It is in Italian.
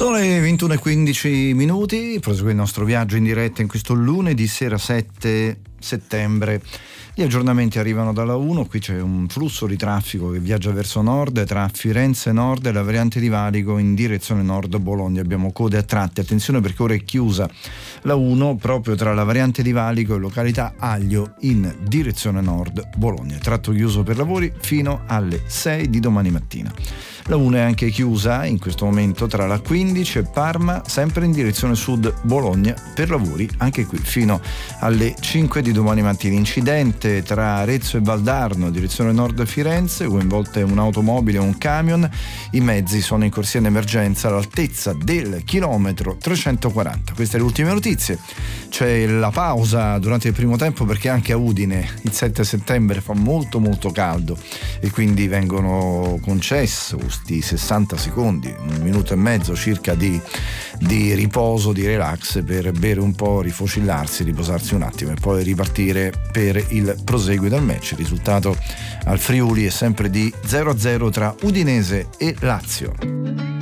Sono le 21:15, prosegue il nostro viaggio in diretta in questo lunedì sera 7 settembre. Gli aggiornamenti arrivano dalla 1, qui c'è un flusso di traffico che viaggia verso nord tra Firenze Nord e la variante di Valico in direzione nord Bologna. Abbiamo code a tratti, attenzione perché ora è chiusa la 1 proprio tra la variante di Valico e località Aglio in direzione nord Bologna. Tratto chiuso per lavori fino alle 6 di domani mattina. La 1 è anche chiusa in questo momento tra la 15 e Parma, sempre in direzione sud Bologna, per lavori anche qui fino alle 5 di domani mattina. Incidente tra Arezzo e Valdarno, direzione nord Firenze, coinvolte un'automobile e un camion. I mezzi sono in corsia in emergenza all'altezza del chilometro 340. Queste le ultime notizie. C'è la pausa durante il primo tempo perché anche a Udine il 7 settembre fa molto caldo e quindi vengono concessi 60 secondi, un minuto e mezzo circa di riposo, di relax per bere un po', rifocillarsi, riposarsi un attimo e poi ripartire per il proseguo del match. Il risultato al Friuli è sempre di 0-0 tra Udinese e Lazio.